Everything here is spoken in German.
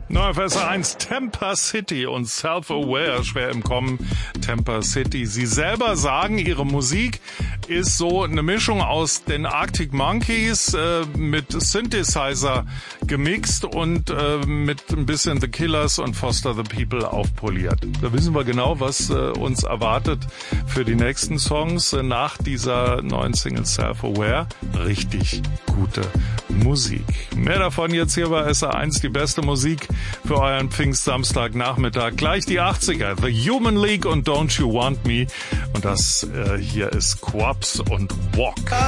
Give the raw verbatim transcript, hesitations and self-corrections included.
Na, Vers eins, Temper City und Self-Aware, schwer im Kommen, Temper City. Sie selber sagen, ihre Musik ist so eine Mischung aus den Arctic Monkeys äh, mit Synthesizer gemixt und äh, mit ein bisschen The Killers und Foster the People aufpoliert. Da wissen wir genau, was äh, uns erwartet für die nächsten Songs äh, nach dieser neuen Single Self-Aware. Richtig gute Musik. Mehr davon jetzt hier bei S R eins, die beste Musik für euren Pfingstsamstagnachmittag. Gleich die achtziger, The Human League und Don't You Want Me. Und das äh, hier ist Quabs und Walk.